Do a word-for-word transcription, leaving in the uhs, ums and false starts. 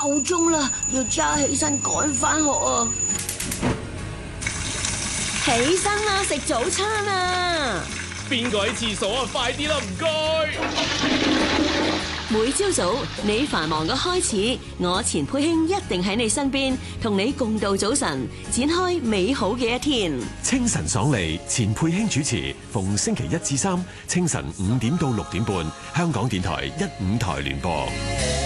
夠鐘啦，要揸起身趕返學啊！起身啦，食早餐啊！ 邊個喺廁所啊？快啲啦，唔該！ 每朝早你繁忙嘅開始，我錢佩卿一定喺你身邊，同你共度早晨，展開美好嘅一天。 清晨爽利，錢佩卿主持，逢星期一至三清晨五點到六點半，香港電台一五台聯播。